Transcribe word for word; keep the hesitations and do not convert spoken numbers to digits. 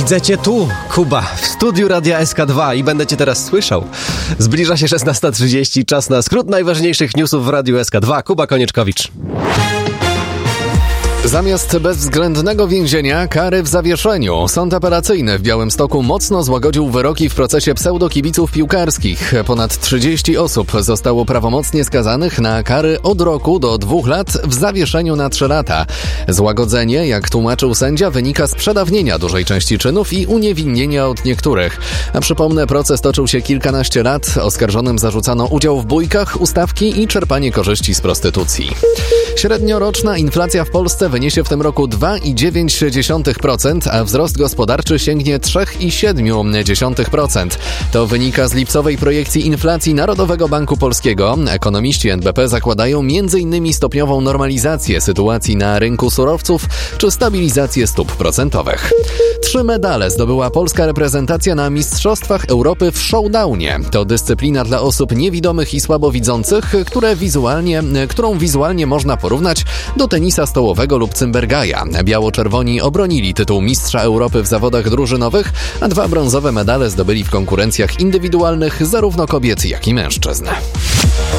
Widzę cię tu, Kuba, w studiu Radia S K dwa i będę cię teraz słyszał. Zbliża się szesnasta trzydzieści, czas na skrót najważniejszych newsów w Radiu S K dwa. Kuba Konieczkowicz. Zamiast bezwzględnego więzienia, kary w zawieszeniu. Sąd apelacyjny w Białymstoku mocno złagodził wyroki w procesie pseudokibiców piłkarskich. Ponad trzydzieści osób zostało prawomocnie skazanych na kary od roku do dwóch lat w zawieszeniu na trzy lata. Złagodzenie, jak tłumaczył sędzia, wynika z przedawnienia dużej części czynów i uniewinnienia od niektórych. A przypomnę, proces toczył się kilkanaście lat. Oskarżonym zarzucano udział w bójkach, ustawki i czerpanie korzyści z prostytucji. Średnioroczna inflacja w Polsce wyniesie w tym roku dwa przecinek dziewięć procent, a wzrost gospodarczy sięgnie trzy przecinek siedem procent. To wynika z lipcowej projekcji inflacji Narodowego Banku Polskiego. Ekonomiści N B P zakładają między innymi stopniową normalizację sytuacji na rynku surowców czy stabilizację stóp procentowych. Trzy medale zdobyła polska reprezentacja na Mistrzostwach Europy w showdownie. To dyscyplina dla osób niewidomych i słabowidzących, które wizualnie, którą wizualnie można porównać do tenisa stołowego lub cymbergaja. Biało-czerwoni obronili tytuł mistrza Europy w zawodach drużynowych, a dwa brązowe medale zdobyli w konkurencjach indywidualnych zarówno kobiet, jak i mężczyzn.